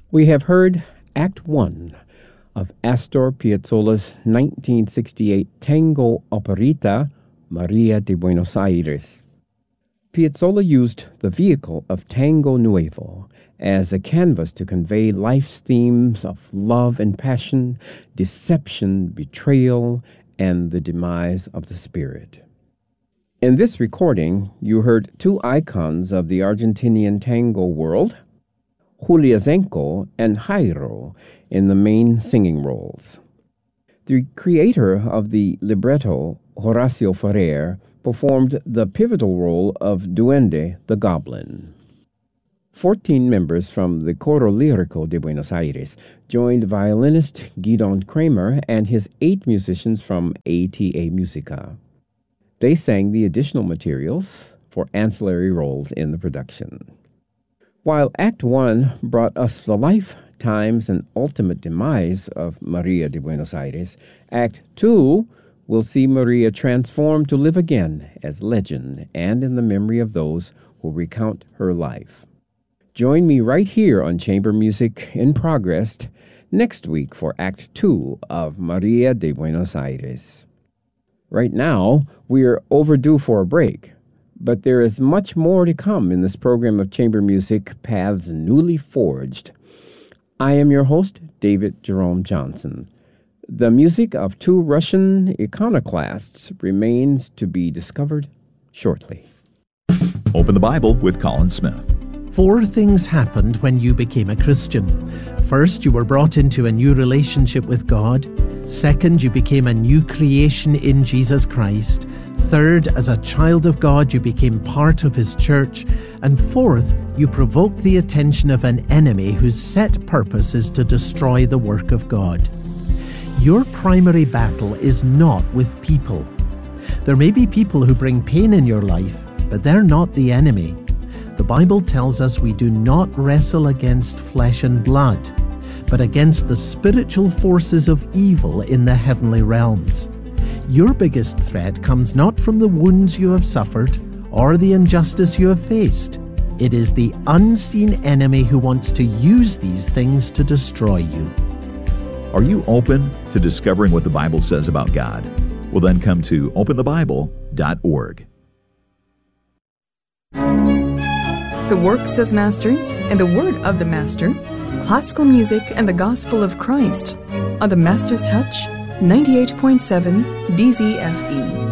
We have heard Act 1 of Astor Piazzolla's 1968 tango operetta, Maria de Buenos Aires. Piazzolla used the vehicle of Tango Nuevo as a canvas to convey life's themes of love and passion, deception, betrayal, and the demise of the spirit. In this recording, you heard two icons of the Argentinian tango world, Julia Zenko and Jairo, in the main singing roles. The creator of the libretto, Horacio Ferrer, performed the pivotal role of Duende the Goblin. 14 members from the Coro Lirico de Buenos Aires joined violinist Gidon Kramer and his 8 musicians from ATA Musica. They sang the additional materials for ancillary roles in the production. While Act 1 brought us the life, times, and ultimate demise of Maria de Buenos Aires, Act 2 will see Maria transformed to live again as legend and in the memory of those who recount her life. Join me right here on Chamber Music in Progress next week for Act 2 of Maria de Buenos Aires. Right now, we are overdue for a break, but there is much more to come in this program of Chamber Music, Paths Newly Forged. I am your host, David Jerome Johnson. The music of 2 Russian iconoclasts remains to be discovered shortly. Open the Bible with Colin Smith. 4 things happened when you became a Christian. First, you were brought into a new relationship with God. Second, you became a new creation in Jesus Christ. Third, as a child of God, you became part of His church. And fourth, you provoked the attention of an enemy whose set purpose is to destroy the work of God. Your primary battle is not with people. There may be people who bring pain in your life, but they're not the enemy. The Bible tells us we do not wrestle against flesh and blood, but against the spiritual forces of evil in the heavenly realms. Your biggest threat comes not from the wounds you have suffered or the injustice you have faced. It is the unseen enemy who wants to use these things to destroy you. Are you open to discovering what the Bible says about God? Well, then come to openthebible.org. The works of masters and the word of the master, classical music and the gospel of Christ on the Master's Touch 98.7 DZFE.